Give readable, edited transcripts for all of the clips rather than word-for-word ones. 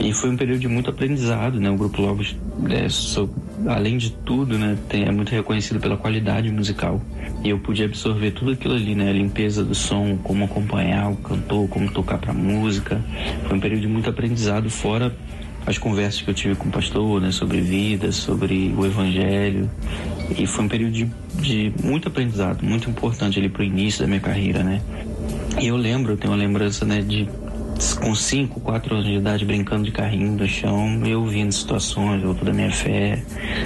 E foi um período de muito aprendizado, né? O Grupo Logos, além de tudo, né, é muito reconhecido pela qualidade musical. E eu pude absorver tudo aquilo ali, né? A limpeza do som, como acompanhar o cantor, como tocar pra música. Foi um período de muito aprendizado, fora as conversas que eu tive com o pastor, né? Sobre vida, sobre o evangelho. E foi um período de muito aprendizado, muito importante ali pro início da minha carreira, né? E eu tenho uma lembrança, né, de com 5, 4 anos de idade, brincando de carrinho no chão, eu ouvindo situações, volta da minha fé.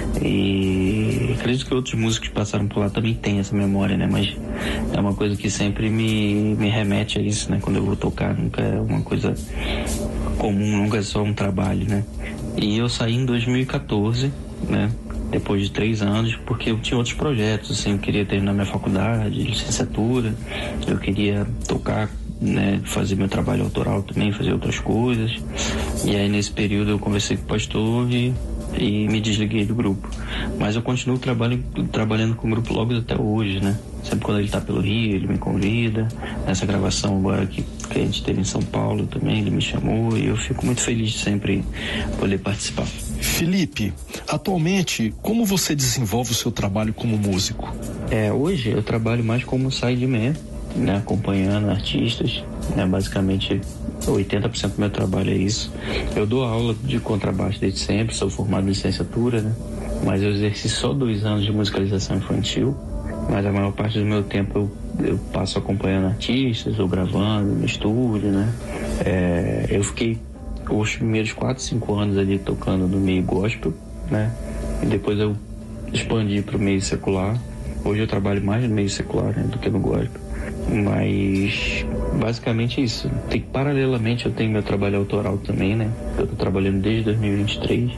E acredito que outros músicos que passaram por lá também têm essa memória, né? Mas é uma coisa que sempre me remete a isso, né? Quando eu vou tocar, nunca é uma coisa comum, nunca é só um trabalho, né? E eu saí em 2014, né? Depois de 3 anos, porque eu tinha outros projetos, assim, eu queria terminar minha faculdade, licenciatura, eu queria tocar, né, fazer meu trabalho autoral também, fazer outras coisas. E aí nesse período eu conversei com o pastor e me desliguei do grupo. Mas eu continuo trabalhando com o Grupo Logos até hoje, né? Sempre quando ele está pelo Rio, ele me convida. Nessa gravação agora que a gente teve em São Paulo também, ele me chamou e eu fico muito feliz de sempre poder participar. Felipe, atualmente, como você desenvolve o seu trabalho como músico? Hoje eu trabalho mais como sideman, né, acompanhando artistas, né, basicamente 80% do meu trabalho é isso. Eu dou aula de contrabaixo desde sempre, sou formado em licenciatura, né, mas eu exerci só 2 anos de musicalização infantil, mas a maior parte do meu tempo eu passo acompanhando artistas ou gravando no estúdio, né. Eu fiquei os primeiros 4, 5 anos ali tocando no meio gospel, né, e depois eu expandi para o meio secular. Hoje eu trabalho mais no meio secular, né, do que no gospel. Mas basicamente isso. Paralelamente eu tenho meu trabalho autoral também, né? Eu tô trabalhando desde 2023.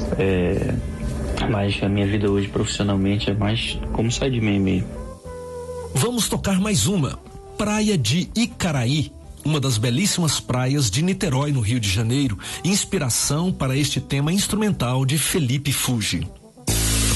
Mas a minha vida hoje profissionalmente é mais como sideman mesmo. Vamos tocar mais uma. Praia de Icaraí, uma das belíssimas praias de Niterói, no Rio de Janeiro. Inspiração para este tema instrumental de Felipe Fuji.